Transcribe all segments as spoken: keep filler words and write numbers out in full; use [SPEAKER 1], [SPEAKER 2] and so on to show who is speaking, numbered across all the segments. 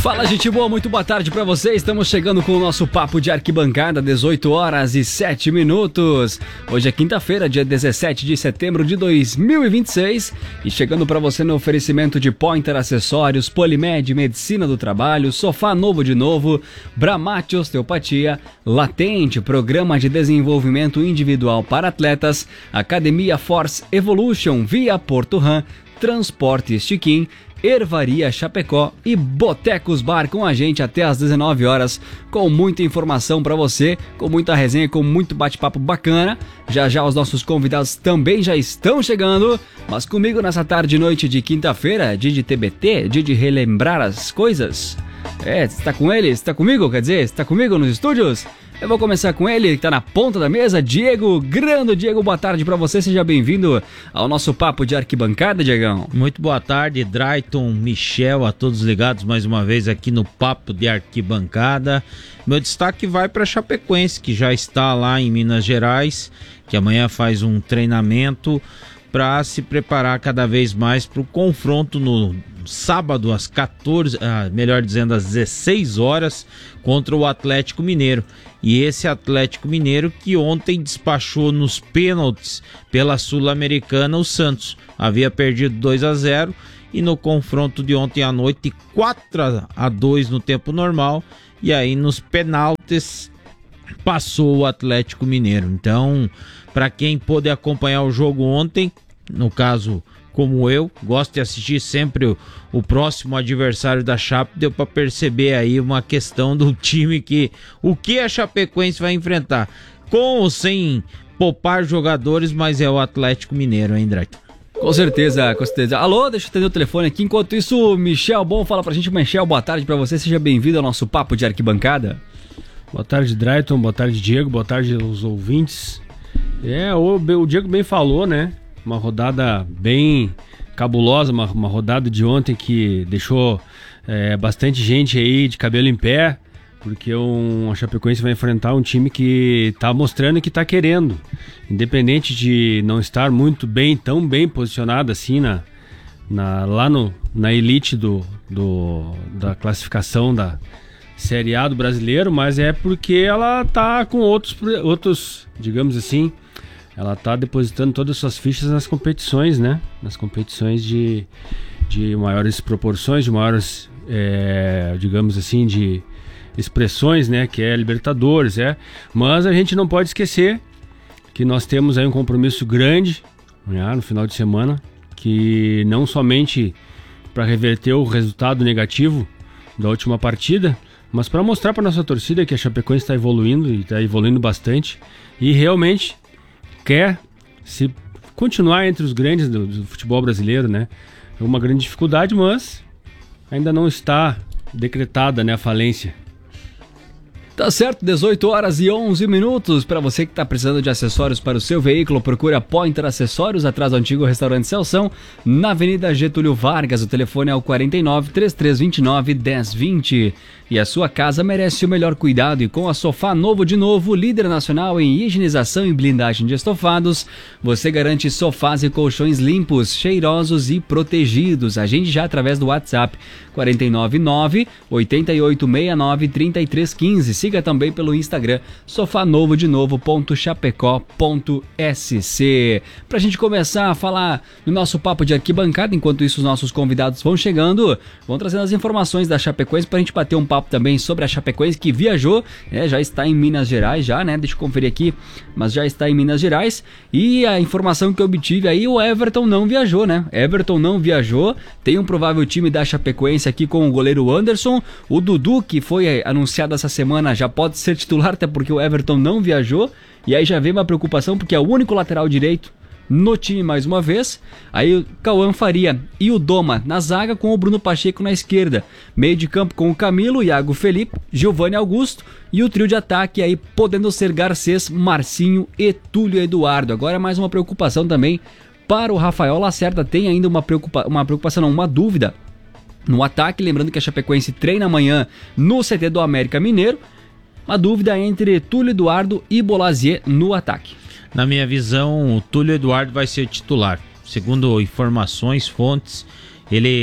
[SPEAKER 1] Fala, gente boa, muito boa tarde pra vocês. Estamos chegando com o nosso papo de arquibancada, dezoito horas e sete minutos. Hoje é quinta-feira, dia dezessete de setembro de dois mil e vinte e seis, e chegando pra você no oferecimento de Pointer Acessórios, Polimed, Medicina do Trabalho, Sofá Novo de Novo, Bramate Osteopatia, Latente, Programa de Desenvolvimento Individual para Atletas, Academia Force Evolution via Porto Ram, Transporte Estiquim, Ervaria Chapecó e Botecos Bar com a gente até às dezenove horas, com muita informação para você, com muita resenha, com muito bate-papo bacana. Já já os nossos convidados também já estão chegando, mas comigo nessa tarde e noite de quinta-feira, dia de T B T, dia de relembrar as coisas. É, você tá com ele? Você tá comigo? Quer dizer, você tá comigo nos estúdios? Eu vou começar com ele, que tá na ponta da mesa, Diego Grando. Diego, boa tarde pra você, seja bem-vindo ao nosso papo de arquibancada, Diegão.
[SPEAKER 2] Muito boa tarde, Drayton, Michel, a todos ligados mais uma vez aqui no papo de arquibancada. Meu destaque vai para Chapecoense, que já está lá em Minas Gerais, que amanhã faz um treinamento para se preparar cada vez mais para o confronto no sábado às quatorze, ah, melhor dizendo às dezesseis horas, contra o Atlético Mineiro. E esse Atlético Mineiro que ontem despachou nos pênaltis pela Sul-Americana o Santos. Havia perdido dois a zero e no confronto de ontem à noite quatro a dois no tempo normal, e aí nos penaltis passou o Atlético Mineiro. Então, para quem pôde acompanhar o jogo ontem, no caso como eu, gosto de assistir sempre o, o próximo adversário da Chape, deu para perceber aí uma questão do time, que o que a Chapecoense vai enfrentar, com ou sem poupar jogadores, mas é o Atlético Mineiro, hein, Drake?
[SPEAKER 1] Com certeza, com certeza. Alô, deixa eu atender o telefone aqui. Enquanto isso, Michel Bom fala pra gente. Michel, boa tarde pra você, seja bem-vindo ao nosso papo de arquibancada.
[SPEAKER 3] Boa tarde, Drayton, boa tarde, Diego, boa tarde aos ouvintes. É, o, o Diego bem falou, né? Uma rodada bem cabulosa, uma, uma rodada de ontem que deixou é, bastante gente aí de cabelo em pé, porque um, a Chapecoense vai enfrentar um time que tá mostrando que tá querendo, independente de não estar muito bem, tão bem posicionado assim na, na, lá no, na elite do, do, da classificação da Série A do brasileiro, mas é porque ela tá com outros, outros digamos assim, ela tá depositando todas as suas fichas nas competições, né? Nas competições de, de maiores proporções, de maiores, é, digamos assim, de expressões, né? Que é Libertadores, é. Mas a gente não pode esquecer que nós temos aí um compromisso grande, né, no final de semana, que não somente para reverter o resultado negativo da última partida, mas para mostrar para nossa torcida que a Chapecoense está evoluindo, e está evoluindo bastante, e realmente quer se continuar entre os grandes do, do futebol brasileiro, né? É uma grande dificuldade, mas ainda não está decretada, né, a falência.
[SPEAKER 1] Tá certo, dezoito horas e onze minutos. Para você que está precisando de acessórios para o seu veículo, procura Pointer Acessórios, atrás do antigo restaurante Celção, na Avenida Getúlio Vargas. O telefone é o quarenta e nove, trinta e três vinte e nove, dez vinte. E a sua casa merece o melhor cuidado, e com a Sofá Novo de Novo, líder nacional em higienização e blindagem de estofados, você garante sofás e colchões limpos, cheirosos e protegidos. Agende já através do WhatsApp quarenta e nove, nove oito oito seis nove, três três um cinco. Siga também pelo Instagram sofá novo de novo ponto chapecó ponto s c. Pra gente começar a falar no nosso papo de arquibancada, enquanto isso os nossos convidados vão chegando, vão trazendo as informações da Chapecoense pra gente bater um papo também sobre a Chapecoense, que viajou, né, já está em Minas Gerais já, né, deixa eu conferir aqui, mas já está em Minas Gerais. E a informação que eu obtive aí, o Everton não viajou, né, Everton não viajou, tem um provável time da Chapecoense aqui com o goleiro Anderson, o Dudu, que foi anunciado essa semana, já pode ser titular, até porque o Everton não viajou, e aí já vem uma preocupação, porque é o único lateral direito no time mais uma vez. Aí o Cauã Faria e o Doma na zaga, com o Bruno Pacheco na esquerda. Meio de campo com o Camilo, Iago Felipe, Giovanni Augusto, e o trio de ataque aí podendo ser Garcês, Marcinho e Túlio Eduardo. Agora mais uma preocupação também para o Rafael Lacerda. Tem ainda uma, preocupa... uma preocupação, não, uma dúvida no ataque, lembrando que a Chapecoense treina amanhã no C T do América Mineiro. Uma dúvida entre Túlio Eduardo e Bolazier no ataque.
[SPEAKER 2] Na minha visão, o Túlio Eduardo vai ser titular. Segundo informações, fontes, ele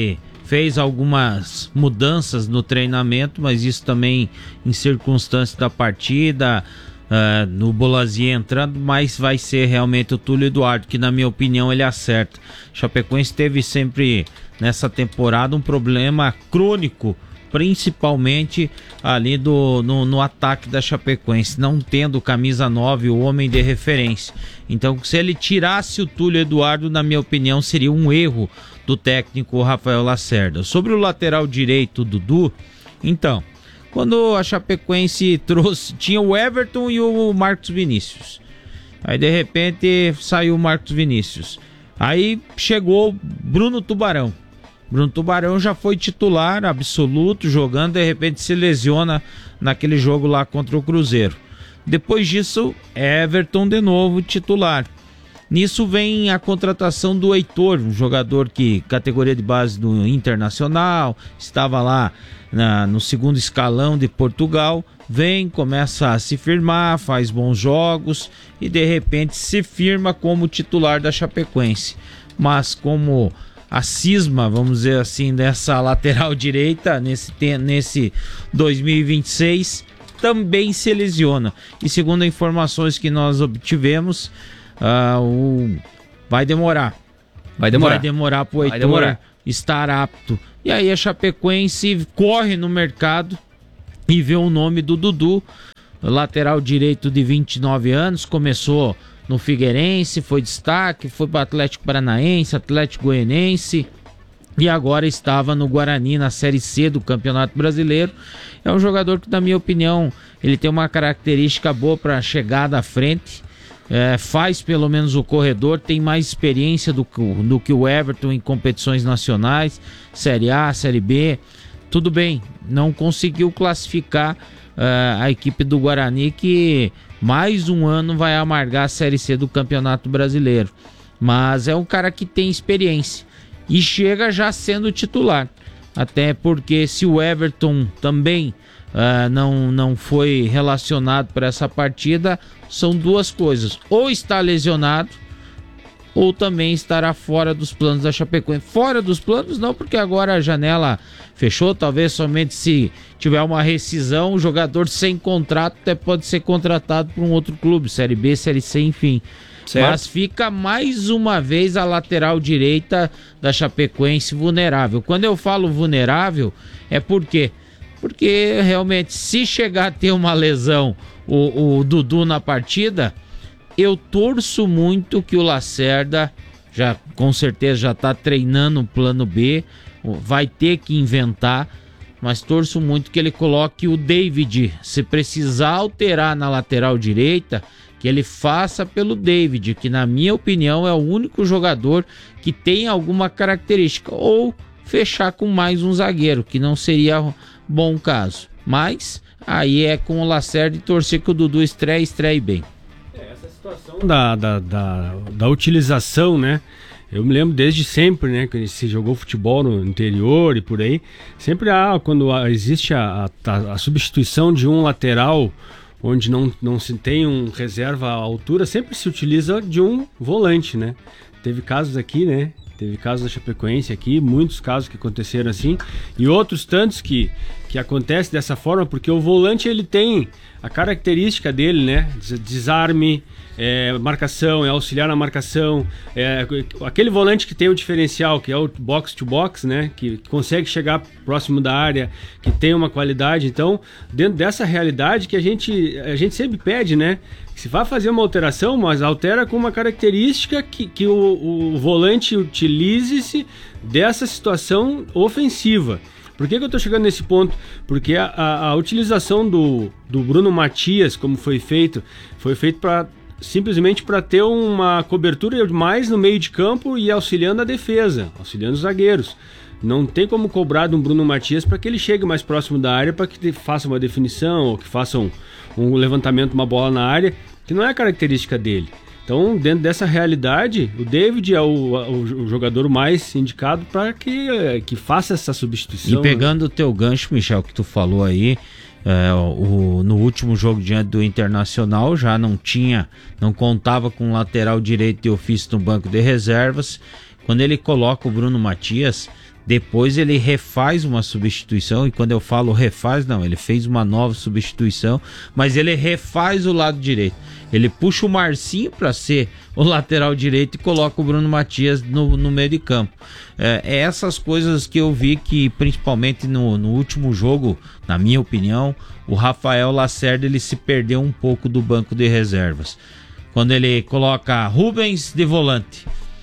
[SPEAKER 2] fez algumas mudanças no treinamento, mas isso também em circunstâncias da partida, uh, no Bolasie entrando, mas vai ser realmente o Túlio Eduardo, que na minha opinião ele acerta. Chapecoense teve sempre nessa temporada um problema crônico, principalmente ali do, no, no ataque da Chapecoense, não tendo camisa nove, o homem de referência. Então, se ele tirasse o Túlio Eduardo, na minha opinião, seria um erro do técnico Rafael Lacerda. Sobre o lateral direito, Dudu, então, quando a Chapecoense trouxe, tinha o Everton e o Marcos Vinícius. Aí, de repente, saiu o Marcos Vinícius. Aí chegou Bruno Tubarão. Bruno Tubarão já foi titular absoluto, jogando, de repente se lesiona naquele jogo lá contra o Cruzeiro. Depois disso, Everton de novo titular. Nisso vem a contratação do Heitor, um jogador que categoria de base do Internacional, estava lá na, no segundo escalão de Portugal, vem, começa a se firmar, faz bons jogos e de repente se firma como titular da Chapecoense. Mas como a cisma, vamos dizer assim, dessa lateral direita nesse, nesse dois mil e vinte e seis também se lesiona. E segundo informações que nós obtivemos, uh, o... vai demorar.
[SPEAKER 1] Vai demorar.
[SPEAKER 2] Vai demorar para o Heitor estar apto. E aí a Chapecoense corre no mercado e vê o nome do Dudu, lateral direito de vinte e nove anos, começou no Figueirense, foi destaque, foi para o Atlético Paranaense, Atlético Goianense e agora estava no Guarani na Série C do Campeonato Brasileiro. É um jogador que, na minha opinião, ele tem uma característica boa para chegada à frente, é, faz pelo menos o corredor, tem mais experiência do, do que o Everton em competições nacionais, Série A, Série B. Tudo bem, não conseguiu classificar uh, a equipe do Guarani, que mais um ano vai amargar a Série C do Campeonato Brasileiro. Mas é um cara que tem experiência e chega já sendo titular. Até porque se o Everton também uh, não, não foi relacionado para essa partida, são duas coisas. Ou está lesionado, ou também estará fora dos planos da Chapecoense. Fora dos planos não, porque agora a janela fechou, talvez somente se tiver uma rescisão, o jogador sem contrato até pode ser contratado por um outro clube, Série B, Série C, enfim. Certo. Mas fica mais uma vez a lateral direita da Chapecoense vulnerável. Quando eu falo vulnerável, é por quê? Porque realmente, se chegar a ter uma lesão, o, o Dudu na partida, eu torço muito que o Lacerda, já, com certeza já está treinando o plano B, vai ter que inventar, mas torço muito que ele coloque o David. Se precisar alterar na lateral direita, que ele faça pelo David, que na minha opinião é o único jogador que tem alguma característica, ou fechar com mais um zagueiro, que não seria bom caso. Mas aí é com o Lacerda e torcer que o Dudu estreie, estreie bem.
[SPEAKER 3] Essa situação da, da, da, da utilização, né? Eu me lembro desde sempre, né, que se jogou futebol no interior e por aí, sempre há, quando existe a, a, a substituição de um lateral, onde não, não se tem um reserva à altura, sempre se utiliza de um volante, né? Teve casos aqui, né? Teve casos da Chapecoense aqui, muitos casos que aconteceram assim, e outros tantos que, que acontece dessa forma, porque o volante ele tem a característica dele, né? Desarme, é, marcação, é auxiliar na marcação, é, aquele volante que tem o diferencial, que é o box to box, né? Que consegue chegar próximo da área, que tem uma qualidade. Então, dentro dessa realidade que a gente, a gente sempre pede, né? Se vai fazer uma alteração, mas altera com uma característica que, que o, o volante utilize-se dessa situação ofensiva. Por que, que eu estou chegando nesse ponto? Porque a, a, a utilização do, do Bruno Matias, como foi feito, foi feito para simplesmente para ter uma cobertura mais no meio de campo e auxiliando a defesa, auxiliando os zagueiros. Não tem como cobrar de um Bruno Matias para que ele chegue mais próximo da área, para que faça uma definição ou que faça um, um levantamento, uma bola na área, que não é a característica dele. Então, dentro dessa realidade, o David é o, o, o jogador mais indicado para que, que faça essa substituição.
[SPEAKER 2] E pegando, né, o teu gancho, Michel, que tu falou aí, é, o, no último jogo diante do Internacional já não tinha, não contava com lateral direito de ofício no banco de reservas. Quando ele coloca o Bruno Matias, Depois ele refaz uma substituição, e quando eu falo refaz, não, ele fez uma nova substituição, mas ele refaz o lado direito. Ele puxa o Marcinho para ser o lateral direito e coloca o Bruno Matias no, no meio de campo. É, é essas coisas que eu vi que, principalmente no, no último jogo, na minha opinião, o Rafael Lacerda ele se perdeu um pouco do banco de reservas. Quando ele coloca Rubens de volante,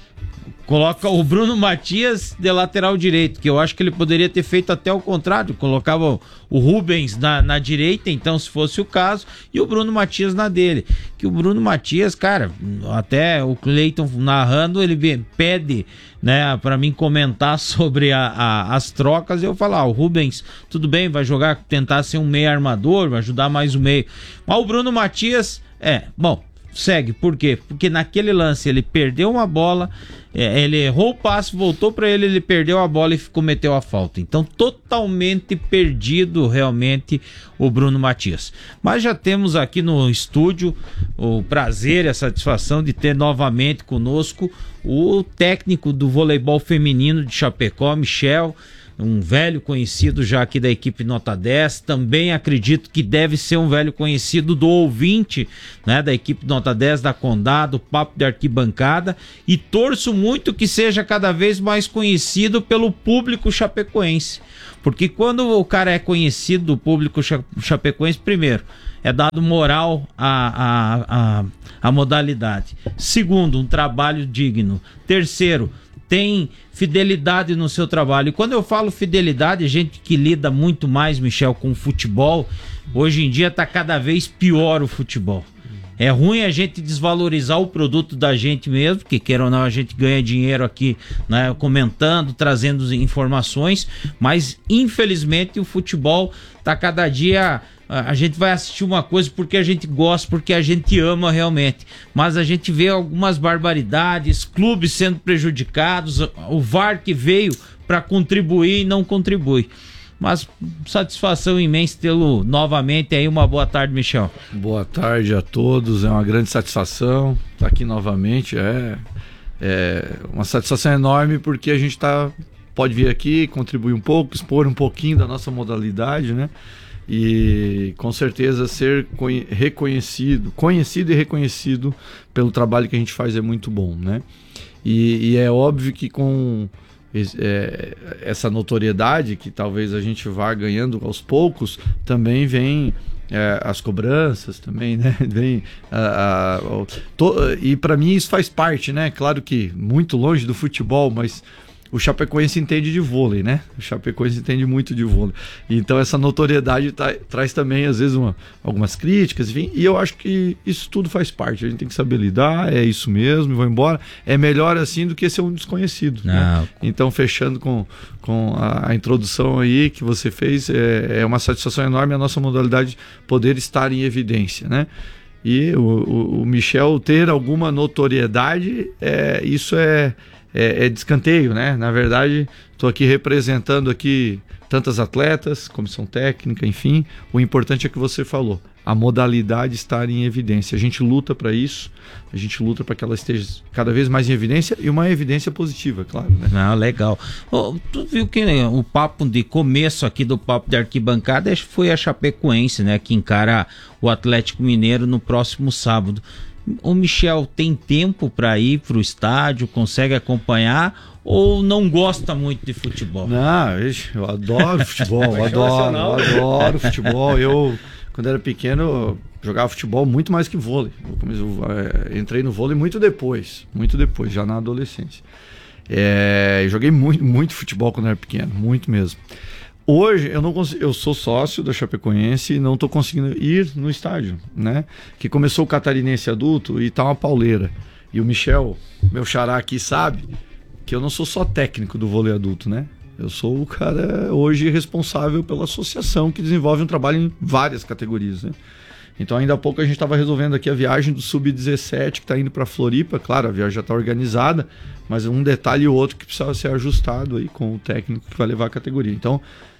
[SPEAKER 2] coloca o Bruno Matias de lateral direito, que eu acho que ele poderia ter feito até o contrário, colocava o Rubens na, na direita, então, se fosse o caso, e o Bruno Matias na dele. Que o Bruno Matias, cara, até o Cleiton narrando, ele pede, né, para mim comentar sobre a, a, as trocas, e eu falo, ah, o Rubens, tudo bem, vai jogar, tentar ser um meio armador, vai ajudar mais o meio. Mas o Bruno Matias, é, bom, segue, por quê? Porque naquele lance ele perdeu uma bola, é, ele errou o passe, voltou para ele, ele perdeu a bola e cometeu a falta. Então totalmente perdido realmente o Bruno Matias. Mas já temos aqui no estúdio o prazer e a satisfação de ter novamente conosco o técnico do voleibol feminino de Chapecó, Michel, um velho conhecido já aqui da equipe Nota dez, também acredito que deve ser um velho conhecido do ouvinte, né, da equipe Nota dez, da Condado, Papo de Arquibancada, e torço muito que seja cada vez mais conhecido pelo público chapecoense, porque quando o cara é conhecido do público chapecoense, primeiro, é dado moral à, à, à, à modalidade, segundo, um trabalho digno, terceiro, tem fidelidade no seu trabalho. E quando eu falo fidelidade, gente que lida muito mais, Michel, com o futebol, hoje em dia está cada vez pior o futebol. É ruim a gente desvalorizar o produto da gente mesmo, que queira ou não a gente ganha dinheiro aqui, né, comentando, trazendo informações, mas infelizmente o futebol está cada dia... A gente vai assistir uma coisa porque a gente gosta, porque a gente ama realmente, mas a gente vê algumas barbaridades, clubes sendo prejudicados, o V A R que veio para contribuir e não contribui. Mas satisfação imensa tê-lo novamente aí. Uma boa tarde, Michel.
[SPEAKER 4] Boa tarde a todos, é uma grande satisfação estar aqui novamente. É, é uma satisfação enorme porque a gente tá, pode vir aqui, contribuir um pouco, expor um pouquinho da nossa modalidade, né? E com certeza ser reconhecido, conhecido e reconhecido pelo trabalho que a gente faz é muito bom, né? E, e é óbvio que com é, essa notoriedade que talvez a gente vá ganhando aos poucos, também vem é, as cobranças, também, né? Vem a, a, a, to, e para mim isso faz parte, né? Claro que muito longe do futebol, mas o Chapecoense entende de vôlei, né? O Chapecoense entende muito de vôlei. Então essa notoriedade tá, traz também, às vezes, uma, algumas críticas, enfim. E eu acho que isso tudo faz parte. A gente tem que saber lidar, é isso mesmo, e vou embora. É melhor assim do que ser um desconhecido. Né? Então, fechando com, com a, a introdução aí que você fez, é, é uma satisfação enorme a nossa modalidade poder estar em evidência, né? E o, o, o Michel ter alguma notoriedade, é, isso é... É, é de escanteio, né? Na verdade, estou aqui representando aqui tantas atletas, comissão técnica, enfim. O importante é que você falou, a modalidade estar em evidência. A gente luta para isso, a gente luta para que ela esteja cada vez mais em evidência, e uma evidência positiva, claro. Né?
[SPEAKER 2] Ah, legal. Oh, tu viu que né, o papo de começo aqui do Papo de Arquibancada foi a Chapecoense, né? Que encara o Atlético Mineiro no próximo sábado. O Michel tem tempo para ir para o estádio, consegue acompanhar, ou não gosta muito de futebol?
[SPEAKER 4] Não, eu adoro futebol, eu adoro, eu adoro futebol. Eu, quando era pequeno, jogava futebol muito mais que vôlei. Eu, comecei, eu entrei no vôlei muito depois, muito depois, já na adolescência. É, eu joguei muito, muito futebol quando era pequeno, muito mesmo. Hoje eu não consigo, eu sou sócio da Chapecoense e não estou conseguindo ir no estádio, né? Que começou o Catarinense adulto e tá uma pauleira. E o Michel, meu xará aqui, sabe que eu não sou só técnico do vôlei adulto, né? Eu sou o cara hoje responsável pela associação que desenvolve um trabalho em várias categorias, né? Então ainda há pouco a gente estava resolvendo aqui a viagem do sub dezessete que está indo para Floripa. Claro, a viagem já está organizada, mas um detalhe ou outro que precisa ser ajustado aí com o técnico que vai levar a categoria. Então,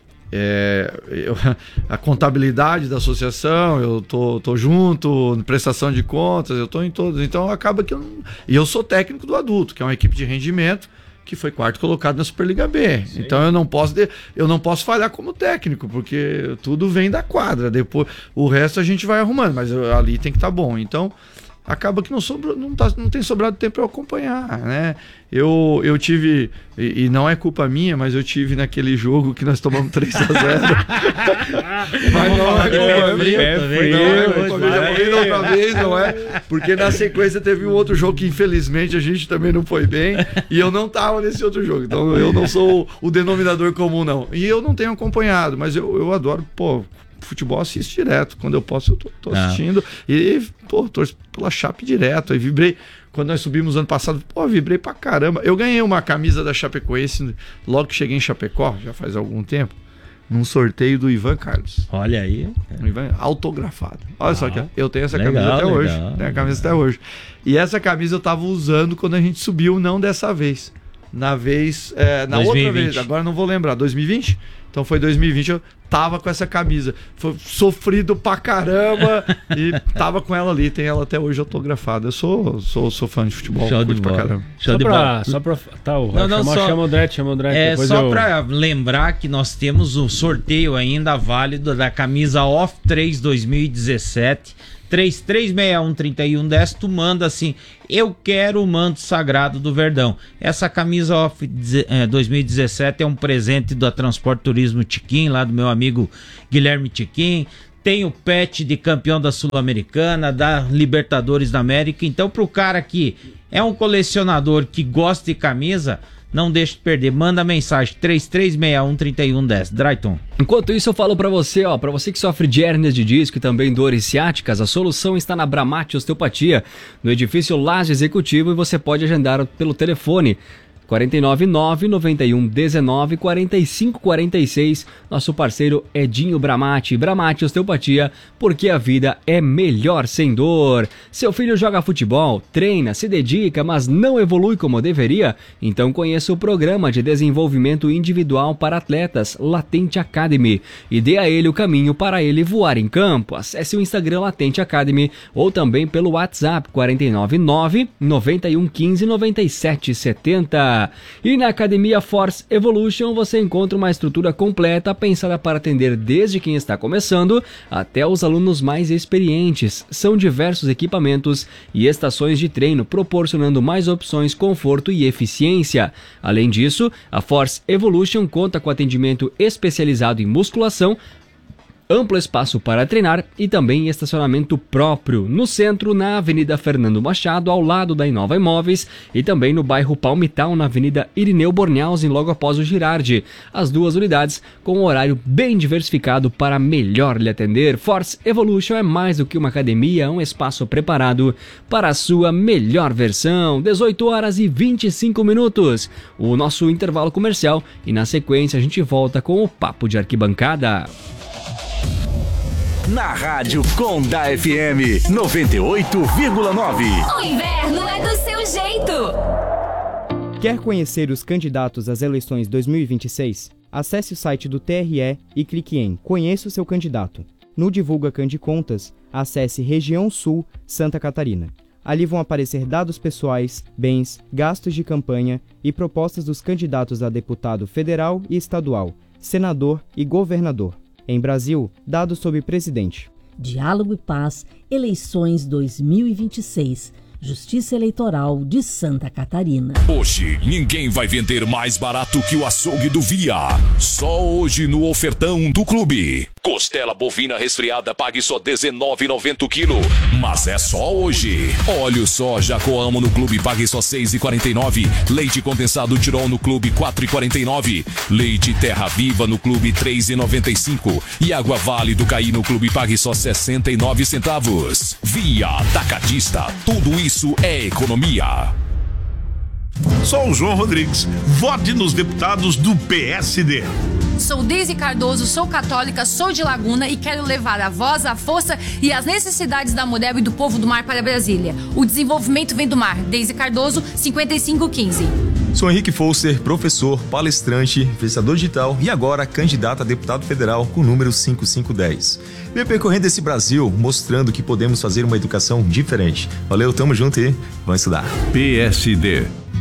[SPEAKER 4] É, eu, a contabilidade da associação, eu tô, tô junto, prestação de contas, eu tô em todos. Então acaba que eu não... E eu sou técnico do adulto, que é uma equipe de rendimento, que foi quarto colocado na Superliga B. Sim. Então eu não posso de, eu não posso falhar como técnico, porque tudo vem da quadra. Depois o resto a gente vai arrumando, mas ali tem que estar tá bom. Então acaba que não, sobrou, não, tá, não tem sobrado tempo para eu acompanhar, né? Eu, eu tive, e, e não é culpa minha, mas eu tive naquele jogo que nós tomamos três a zero. Mas não é culpa minha. É frio, não é culpa minha. Já falei da outra vez, não é? Porque na sequência teve um outro jogo que infelizmente a gente também não foi bem e eu não tava nesse outro jogo. Então eu não sou o denominador comum, não. E eu não tenho acompanhado, mas eu, eu adoro, pô, futebol assisto direto. Quando eu posso, eu tô, tô assistindo. Ah. E, pô, torço pela Chape direto. Aí vibrei. Quando nós subimos ano passado, pô, vibrei pra caramba. Eu ganhei uma camisa da Chapecoense logo que cheguei em Chapecó, já faz algum tempo, num sorteio do Ivan Carlos.
[SPEAKER 2] Olha aí.
[SPEAKER 4] Um Ivan autografado. Olha ah, só que eu tenho essa legal, camisa até legal, hoje. Legal. Tenho a camisa até hoje. E essa camisa eu tava usando quando a gente subiu, não dessa vez. Na vez, é, na dois mil e vinte. Outra vez, agora não vou lembrar, dois mil e vinte? Então foi dois mil e vinte, eu tava com essa camisa. Foi sofrido pra caramba e tava com ela ali, tem ela até hoje autografada. Eu sou, sou, sou fã de futebol,
[SPEAKER 2] show de
[SPEAKER 4] pra
[SPEAKER 2] bola.
[SPEAKER 4] caramba.
[SPEAKER 2] Show
[SPEAKER 3] só,
[SPEAKER 2] de
[SPEAKER 3] pra,
[SPEAKER 2] bola.
[SPEAKER 3] só pra... Tá, o
[SPEAKER 2] não, não,
[SPEAKER 3] chama,
[SPEAKER 2] só,
[SPEAKER 3] chama o Drete, chama o Drete.
[SPEAKER 2] É
[SPEAKER 3] depois
[SPEAKER 2] só
[SPEAKER 3] eu...
[SPEAKER 2] pra lembrar que nós temos um sorteio ainda válido da camisa Off três dois mil e dezessete. três três seis um, três um um zero, tu manda assim, eu quero o manto sagrado do Verdão. Essa camisa Off dois mil e dezessete é um presente da Transporte Turismo Tiquim, lá do meu amigo Guilherme Tiquim. Tem o pet de campeão da Sul-Americana, da Libertadores da América. Então pro cara que é um colecionador que gosta de camisa, não deixe de perder, manda mensagem três três seis um, três um um zero. Drayton.
[SPEAKER 1] Enquanto isso eu falo pra você, ó, pra você que sofre de hérnias de disco e também dores ciáticas, a solução está na Bramate Osteopatia, no edifício Laje Executivo, e você pode agendar pelo telefone quatro nove nove, nove um um nove, quatro cinco quatro seis. Nosso parceiro Edinho Bramate. Bramate Osteopatia, porque a vida é melhor sem dor. Seu filho joga futebol, treina, se dedica, mas não evolui como deveria? Então conheça o programa de desenvolvimento individual para atletas Latente Academy e dê a ele o caminho para ele voar em campo. Acesse o Instagram Latente Academy ou também pelo WhatsApp quatro nove nove, nove um um cinco, nove sete sete zero. E na Academia Force Evolution você encontra uma estrutura completa pensada para atender desde quem está começando até os alunos mais experientes. São diversos equipamentos e estações de treino proporcionando mais opções, conforto e eficiência. Além disso, a Force Evolution conta com atendimento especializado em musculação, amplo espaço para treinar e também estacionamento próprio no centro, na Avenida Fernando Machado, ao lado da Inova Imóveis, e também no bairro Palmital, na Avenida Irineu Bornhausen, logo após o Girardi. As duas unidades com um horário bem diversificado para melhor lhe atender. Force Evolution é mais do que uma academia, é um espaço preparado para a sua melhor versão. dezoito horas e vinte e cinco minutos, o nosso intervalo comercial, e na sequência a gente volta com o Papo de Arquibancada.
[SPEAKER 5] Na Rádio Conda F M noventa e oito vírgula nove.
[SPEAKER 6] O inverno é do seu jeito.
[SPEAKER 7] Quer conhecer os candidatos às eleições dois mil e vinte e seis? Acesse o site do T R E e clique em Conheça o seu candidato. No Divulga Candicontas, acesse Região Sul, Santa Catarina. Ali vão aparecer dados pessoais, bens, gastos de campanha e propostas dos candidatos a deputado federal e estadual, senador e governador. Em Brasil, dados sobre presidente.
[SPEAKER 8] Diálogo e Paz, eleições dois mil e vinte e seis. Justiça Eleitoral de Santa Catarina.
[SPEAKER 9] Hoje, ninguém vai vender mais barato que o açougue do Via. Só hoje no ofertão do clube. Costela bovina resfriada, pague só dezenove reais e noventa centavos o quilo. Mas é só hoje. Óleo soja Coamo no clube, pague só seis reais e quarenta e nove centavos. Leite condensado Tirol no clube, quatro reais e quarenta e nove centavos. Leite Terra Viva no clube, três reais e noventa e cinco centavos. E Água Vale do Caí no clube, pague só sessenta e nove centavos. Via Atacadista, tudo isso é economia.
[SPEAKER 10] Sou o João Rodrigues. Vote nos deputados do P S D.
[SPEAKER 11] Sou Deise Cardoso, sou católica, sou de Laguna e quero levar a voz, a força e as necessidades da mulher e do povo do mar para Brasília. O desenvolvimento vem do mar. Deise Cardoso, cinquenta e cinco quinze.
[SPEAKER 12] Sou Henrique Folser, professor, palestrante, influenciador digital e agora candidato a deputado federal com o número cinco cinco um zero. Venho percorrendo esse Brasil mostrando que podemos fazer uma educação diferente. Valeu, tamo junto e vamos estudar.
[SPEAKER 5] P S D.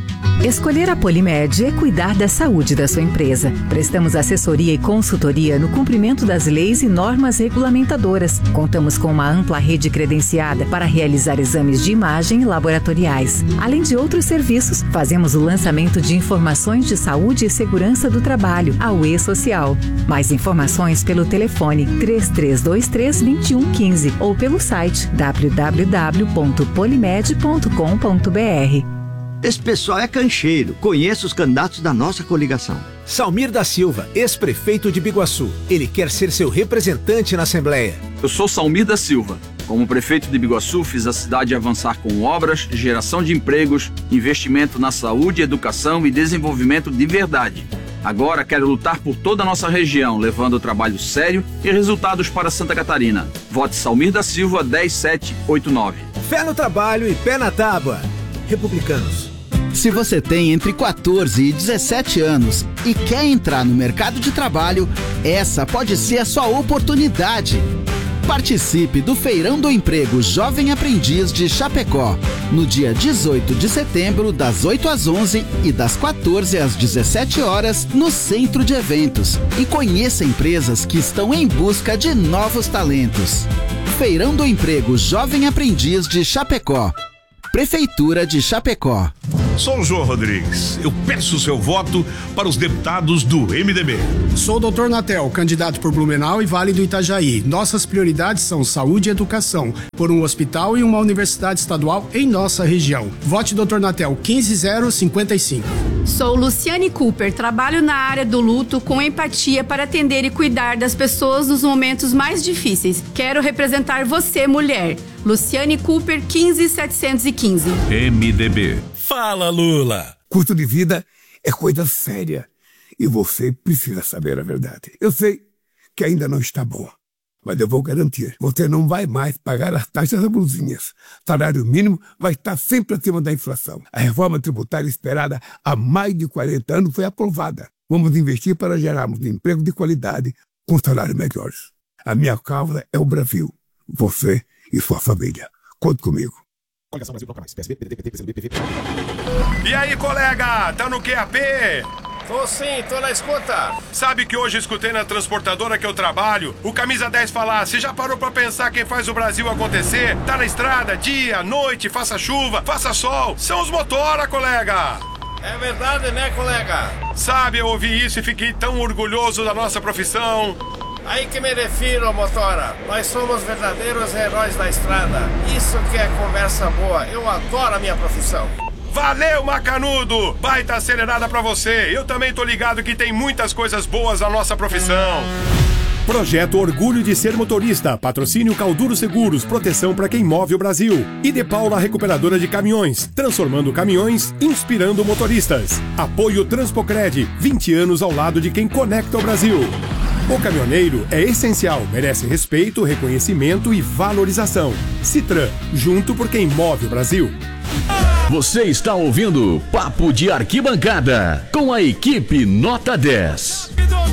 [SPEAKER 13] Escolher a Polimed é cuidar da saúde da sua empresa. Prestamos assessoria e consultoria no cumprimento das leis e normas regulamentadoras. Contamos com uma ampla rede credenciada para realizar exames de imagem e laboratoriais. Além de outros serviços, fazemos o lançamento de informações de saúde e segurança do trabalho, a U E Social. Mais informações pelo telefone três três dois três, dois um um cinco ou pelo site w w w ponto polimed ponto com ponto b r.
[SPEAKER 14] Esse pessoal é cancheiro. Conheço os candidatos da nossa coligação.
[SPEAKER 15] Salmir da Silva, ex-prefeito de Biguaçu. Ele quer ser seu representante na Assembleia.
[SPEAKER 16] Eu sou Salmir da Silva. Como prefeito de Biguaçu, fiz a cidade avançar com obras, geração de empregos, investimento na saúde, educação e desenvolvimento de verdade. Agora quero lutar por toda a nossa região, levando trabalho sério e resultados para Santa Catarina. Vote Salmir da Silva dez sete oito nove.
[SPEAKER 15] Fé no trabalho e pé na tábua. Republicanos.
[SPEAKER 17] Se você tem entre quatorze e dezessete anos e quer entrar no mercado de trabalho, essa pode ser a sua oportunidade. Participe do Feirão do Emprego Jovem Aprendiz de Chapecó, no dia dezoito de setembro, das oito às onze e das quatorze às dezessete horas, no Centro de Eventos. E conheça empresas que estão em busca de novos talentos. Feirão do Emprego Jovem Aprendiz de Chapecó. Prefeitura de Chapecó.
[SPEAKER 10] Sou o João Rodrigues. Eu peço o seu voto para os deputados do M D B.
[SPEAKER 18] Sou o doutor Natel, candidato por Blumenau e Vale do Itajaí. Nossas prioridades são saúde e educação, por um hospital e uma universidade estadual em nossa região. Vote doutor Natel quinze zero cinquenta e cinco.
[SPEAKER 19] Sou Luciane Cooper, trabalho na área do luto com empatia para atender e cuidar das pessoas nos momentos mais difíceis. Quero representar você, mulher. Luciane Cooper, quinze setecentos e quinze.
[SPEAKER 5] M D B.
[SPEAKER 20] Fala, Lula!
[SPEAKER 21] Custo de vida é coisa séria e você precisa saber a verdade. Eu sei que ainda não está bom, mas eu vou garantir. Você não vai mais pagar as taxas das blusinhas. Salário mínimo vai estar sempre acima da inflação. A reforma tributária esperada há mais de quarenta anos foi aprovada. Vamos investir para gerarmos emprego de qualidade com salários melhores. A minha causa é o Brasil. Você e sua família. Conte comigo.
[SPEAKER 22] E aí, colega? Tá no Q A P?
[SPEAKER 23] Tô sim, tô na escuta.
[SPEAKER 22] Sabe que hoje escutei na transportadora que eu trabalho o Camisa dez falar: você já parou pra pensar quem faz o Brasil acontecer? Tá na estrada, dia, noite, faça chuva, faça sol. São os motora, colega.
[SPEAKER 23] É verdade, né, colega?
[SPEAKER 22] Sabe, eu ouvi isso e fiquei tão orgulhoso da nossa profissão.
[SPEAKER 23] Aí que me refiro, motora. Nós somos verdadeiros heróis da estrada. Isso que é conversa boa. Eu adoro a minha profissão.
[SPEAKER 22] Valeu, Macanudo! Baita acelerada pra você. Eu também tô ligado que tem muitas coisas boas na nossa profissão.
[SPEAKER 24] Projeto Orgulho de Ser Motorista. Patrocínio Calduro Seguros. Proteção para quem move o Brasil. E De Paula Recuperadora de Caminhões. Transformando caminhões, inspirando motoristas. Apoio Transpocred. vinte anos ao lado de quem conecta o Brasil. O caminhoneiro é essencial, merece respeito, reconhecimento e valorização. Citran, junto por quem move o Brasil.
[SPEAKER 5] Você está ouvindo Papo de Arquibancada, com a equipe Nota dez.